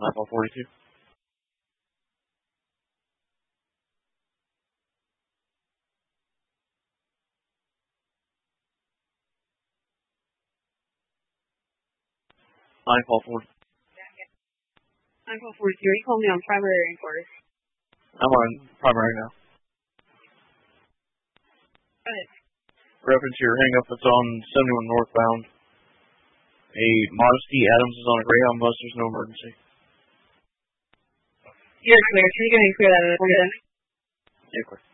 Nightfall 42. Nightfall 40. Nightfall 42. You called me on primary inquiries. I'm on primary now. Go ahead. Reference your hang-up that's on 71 northbound. A Modesty Adams is on a Greyhound bus. There's no emergency. You're clear. Can you go ahead and clear that up? Yeah, clear.